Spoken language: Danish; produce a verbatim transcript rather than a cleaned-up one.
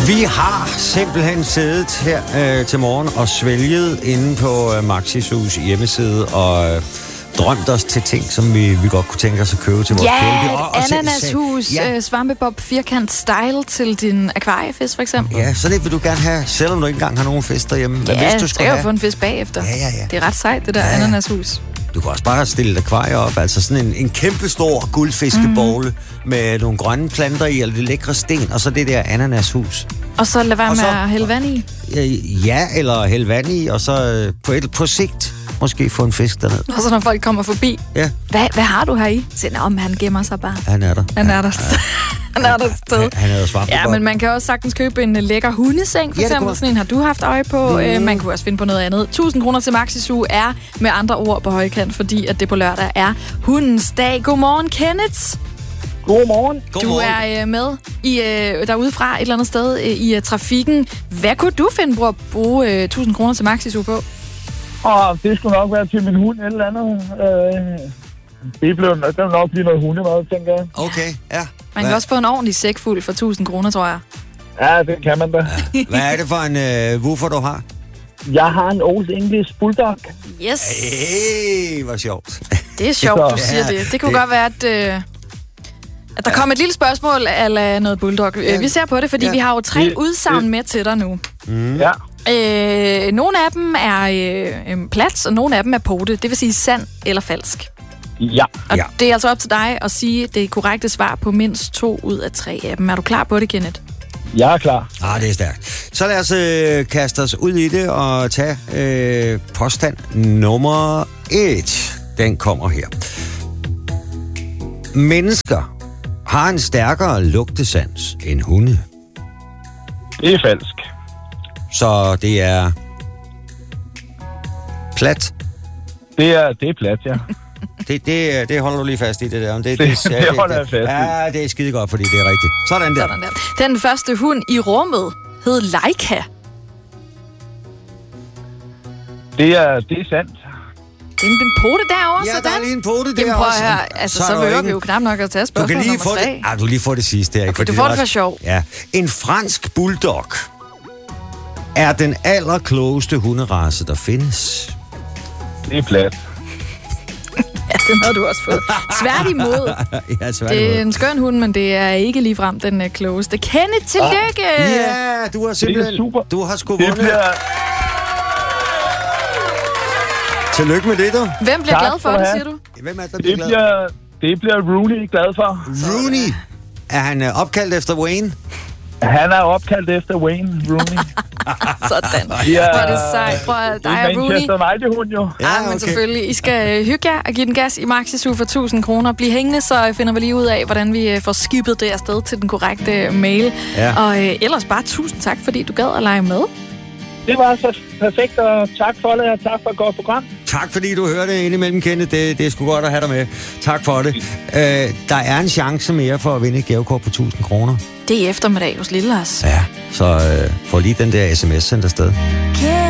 Vi har simpelthen siddet her øh, til morgen og svælget inde på øh, Maxis Hus hjemmeside og øh, drømt os til ting, som vi, vi godt kunne tænke os at købe til vores ja, kæledyr. Ja, et ananashus, ja. øh, svampebob, firkant style til din akvariefisk for eksempel. Ja, sådan et vil du gerne have, selvom du ikke engang har nogen fisk derhjemme. Hvad ja, hvis du skal jo få en fisk bagefter. Ja, ja, ja. Det er ret sejt, det der ja, ja. ananashus. Du kan også bare stille et akvarie op, altså sådan en, en kæmpe stor guldfiskebogle mm-hmm. med nogle grønne planter i, eller det lækre sten, og så det der ananashus. Og så lad være med så, at hælde vand i? Ja, eller hælde vand i, og så på, et, på sigt måske få en fisk derned. Og så når folk kommer forbi, ja. hvad, hvad har du her i? Så nå, men han gemmer sig bare. Han er der. Han er der. Ja. Han er der sted. Han, han er der svamp. Ja, men man kan også sagtens købe en lækker hundeseng, for ja, eksempel. Sådan en har du haft øje på. Mm. Øh, man kunne også finde på noget andet. tusind kroner til Maxis Zoo er med andre ord på højkant, fordi at det på lørdag er hundens dag. Godmorgen, Kenneth. Godmorgen. Du er øh, med i, øh, derude fra et eller andet sted øh, i uh, trafikken. Hvad kunne du finde på at bruge øh, tusind kroner til Maxis Zoo på? Og det skulle nok være til min hund et eller andet. Øh, det blev det vil nok blive noget hundemad, tænker jeg. Okay, ja. Man kan også få en ordentlig sæk fuld for tusind kroner, tror jeg. Ja, det kan man da. Ja. Hvad er det for en øh, woofer, du har? Jeg har en Old English Bulldog. Yes. Hey, hvor sjovt. Det er sjovt, du siger ja, det. Det kunne det... godt være, at, øh, at der ja. kom et lille spørgsmål af noget bulldog. Ja. Vi ser på det, fordi ja. vi har jo tre ja. udsagn med til dig nu. Mm. Ja. Øh, nogle af dem er øh, plats, og nogle af dem er pote. Det vil sige sand eller falsk. Ja. Og ja. det er altså op til dig at sige det korrekte svar på mindst to ud af tre af dem. Er du klar på det, Kenneth? Jeg er klar. Ah, det er stærkt. Så lad os øh, kaste os ud i det og tage øh, påstand nummer et. Den kommer her. Mennesker har en stærkere lugtesans end hunde. Det er falsk. Så det er plat. Det er, det er plat, ja. Det, det, det holder du lige fast i, det der. Det, det, det, det, det holder jeg fast i. Ja, det er skide godt, fordi det er rigtigt. Sådan der. Sådan der. Den første hund i rummet hed Laika. Det er, det er sandt. Det er en pote derovre, ja, sådan. der er lige en pote der Jamen, prøv også. Her. Altså, så, så så hører vi jo knap nok at tage spørgsmål du kan lige nummer få tre. Det. Ah, du lige får det sidste her. Okay, du får det for sjov. Ja. En fransk bulldog er den allerklogeste hunderace, der findes. Det er plat. Ja, den har du også fået. Svært imod. ja, svært det er imod. en skøn hund, men det er ikke ligefrem den uh, klogeste. Kenneth, tillykke! Ja, yeah, du har simpelthen... super. Du har sgu det vundet. Bliver... Tillykke med det, du. Hvem bliver tak glad for det, siger du? Hvem er det, der det bliver glad? Bliver, det bliver Rooney glad for. Rooney? Er han uh, opkaldt efter Wayne? Han er opkaldt efter Wayne Rooney. Sådan. Ja, hvor er det sejt. Prøv at dig og Rooney. Manchester United-hund jo. Ja, okay. Men selvfølgelig. I skal uh, hygge jer og give den gas i Maxis Zoo for tusind kroner. Bliv hængende, så finder vi lige ud af, hvordan vi uh, får skibet det afsted til den korrekte uh, mail. Ja. Og uh, ellers bare tusind tak, fordi du gad at lege med. Det var så perfekt, og tak for det, og tak for et godt program. Tak, fordi du hørte indimellem, Kenneth. Det, det er sgu godt at have dig med. Tak for det. Øh, der er en chance mere for at vinde et gavekort på tusind kroner. Det er eftermiddag hos Lille Lars. Ja, så øh, få lige den der sms sendt afsted.